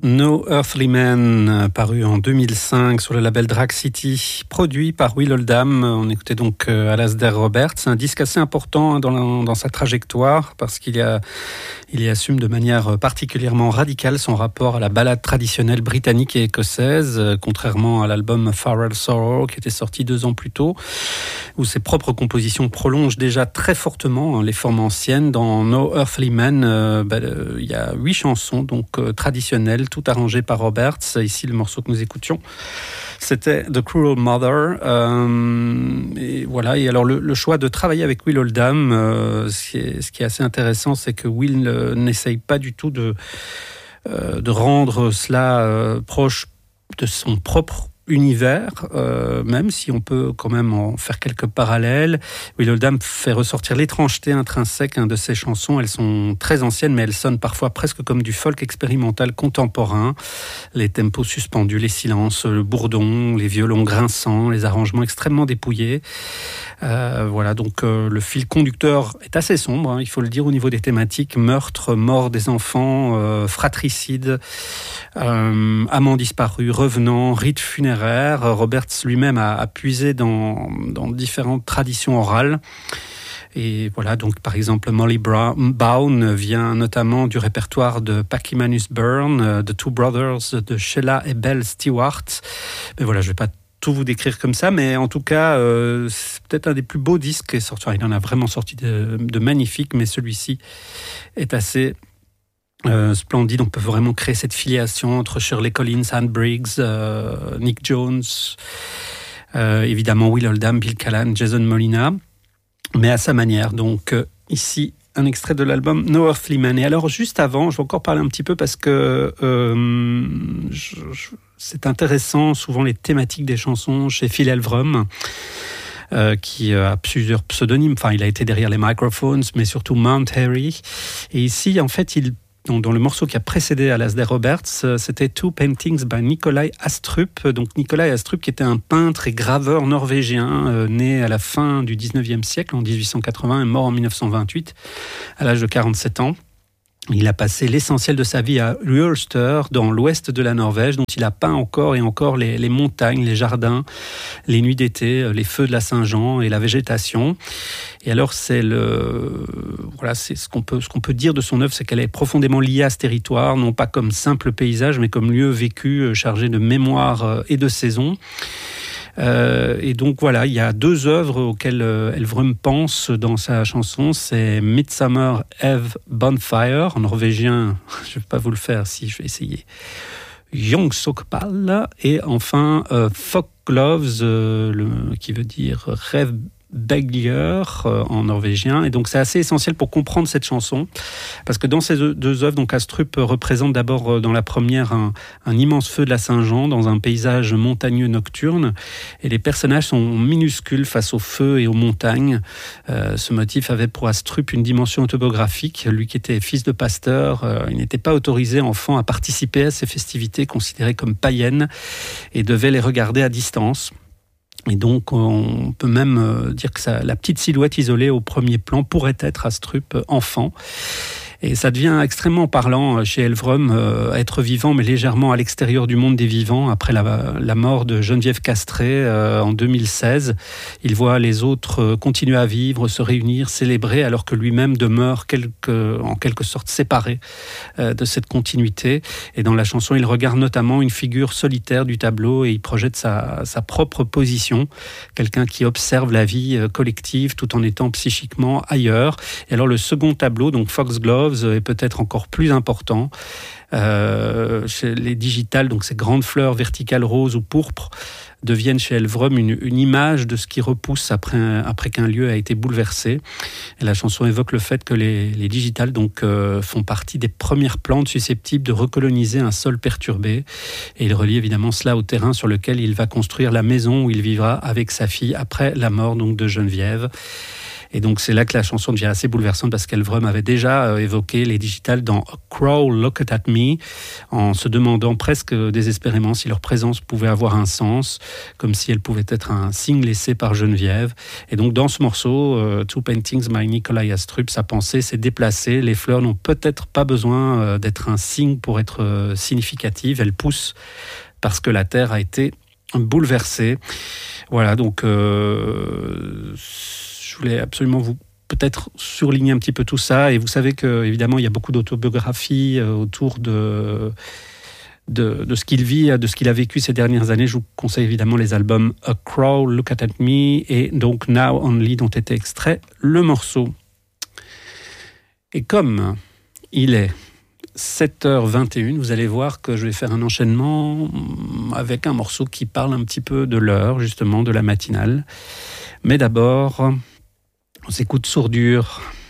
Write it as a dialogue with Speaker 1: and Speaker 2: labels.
Speaker 1: No Earthly Man, paru en 2005 sur le label Drag City, produit par Will Oldham. On écoutait donc Alasdair Roberts, un disque assez important dans sa trajectoire parce qu'il y assume de manière particulièrement radicale son rapport à la ballade traditionnelle britannique et écossaise, contrairement à l'album Farewell Sorrow qui était sorti 2 ans plus tôt, où ses propres compositions prolongent déjà très fortement les formes anciennes. Dans No Earthly Man, il y a 8 chansons donc traditionnelles, tout arrangé par Roberts. Ici, le morceau que nous écoutions, c'était The Cruel Mother. Et voilà. Et alors, le choix de travailler avec Will Oldham, ce qui est assez intéressant, c'est que Will n'essaye pas du tout de rendre cela proche de son propre univers, même si on peut quand même en faire quelques parallèles. Will Oldham fait ressortir l'étrangeté intrinsèque de ses chansons. Elles sont très anciennes, mais elles sonnent parfois presque comme du folk expérimental contemporain. Les tempos suspendus, les silences, le bourdon, les violons grinçants, les arrangements extrêmement dépouillés. Voilà, donc le fil conducteur est assez sombre, il faut le dire, au niveau des thématiques: meurtre, mort des enfants, fratricide, amants disparus, revenants, rites funéraires. Roberts lui-même a puisé dans différentes traditions orales. Et voilà, donc par exemple Molly Brown vient notamment du répertoire de Pachymanus Burn, The Two Brothers de Sheila et Belle Stewart. Mais voilà, je vais pas tout vous décrire comme ça, mais en tout cas, c'est peut-être un des plus beaux disques qui est sorti. Il en a vraiment sorti de magnifiques, mais celui-ci est assez splendide. On peut vraiment créer cette filiation entre Shirley Collins, Anne Briggs, Nick Jones, évidemment Will Oldham, Bill Callan, Jason Molina, mais à sa manière. Donc ici, un extrait de l'album No Earthly Man. Et alors, juste avant, je vais encore parler un petit peu parce que c'est intéressant, souvent les thématiques des chansons chez Phil Elverum, qui a plusieurs pseudonymes. Enfin, il a été derrière les Microphones, mais surtout Mount Airy. Et ici, en fait, dans le morceau qui a précédé Alasdair Roberts, c'était Two Paintings by Nikolai Astrup. Donc Nikolai Astrup, qui était un peintre et graveur norvégien, né à la fin du 19e siècle, en 1880, et mort en 1928, à l'âge de 47 ans. Il a passé l'essentiel de sa vie à Ulster, dans l'ouest de la Norvège, dont il a peint encore et encore les montagnes, les jardins, les nuits d'été, les feux de la Saint-Jean et la végétation. Et alors, c'est ce qu'on peut dire de son œuvre, c'est qu'elle est profondément liée à ce territoire, non pas comme simple paysage, mais comme lieu vécu, chargé de mémoire et de saison. Et donc voilà, il y a 2 œuvres auxquelles Elverum pense dans sa chanson. C'est Midsummer Eve Bonfire, en norvégien, je ne vais pas vous le faire si je vais essayer, Yongsokpal, et enfin Folkloves, qui veut dire rêve Begler en norvégien. Et donc c'est assez essentiel pour comprendre cette chanson, parce que dans ces 2 œuvres, donc Astrup représente d'abord dans la première un immense feu de la Saint-Jean dans un paysage montagneux nocturne, et les personnages sont minuscules face au feu et aux montagnes. Ce motif avait pour Astrup une dimension autobiographique. Lui qui était fils de pasteur, il n'était pas autorisé enfant à participer à ces festivités considérées comme païennes et devait les regarder à distance. Et donc, on peut même dire que la petite silhouette isolée au premier plan pourrait être Astrup enfant. Et ça devient extrêmement parlant chez Elverum, être vivant mais légèrement à l'extérieur du monde des vivants. Après la mort de Geneviève Castré en 2016, il voit les autres continuer à vivre, se réunir, célébrer, alors que lui-même demeure en quelque sorte séparé de cette continuité. Et dans la chanson, il regarde notamment une figure solitaire du tableau et il projette sa propre position, quelqu'un qui observe la vie collective tout en étant psychiquement ailleurs. Et alors le second tableau, donc Foxgloves, est peut-être encore plus important. Chez les digitales, donc ces grandes fleurs verticales roses ou pourpres, deviennent chez Elverum une image de ce qui repousse après qu'un lieu a été bouleversé. Et la chanson évoque le fait que les digitales donc, font partie des premières plantes susceptibles de recoloniser un sol perturbé. Et il relie évidemment cela au terrain sur lequel il va construire la maison où il vivra avec sa fille après la mort donc, de Geneviève. Et donc c'est là que la chanson devient assez bouleversante parce qu'Elvrum avait déjà évoqué les Digitals dans A Crow Looked at Me, en se demandant presque désespérément si leur présence pouvait avoir un sens, comme si elle pouvait être un signe laissé par Geneviève. Et donc dans ce morceau, Two Paintings by Nikolai Astrup, sa pensée s'est déplacée. Les fleurs n'ont peut-être pas besoin d'être un signe pour être significatives. Elles poussent parce que la terre a été bouleversée. Voilà, donc je voulais absolument vous peut-être surligner un petit peu tout ça. Et vous savez qu'évidemment, il y a beaucoup d'autobiographies autour de ce qu'il vit, de ce qu'il a vécu ces dernières années. Je vous conseille évidemment les albums A Crow, Look at Me et donc Now Only, dont était extrait le morceau. Et comme il est 7h21, vous allez voir que je vais faire un enchaînement avec un morceau qui parle un petit peu de l'heure, justement, de la matinale. Mais d'abord, on s'écoute Sourdure.